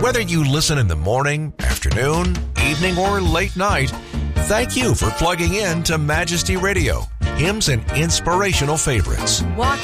Whether you listen in the morning, afternoon, evening, or late night, thank you for plugging in to Majesty Radio, hymns and inspirational favorites. Walk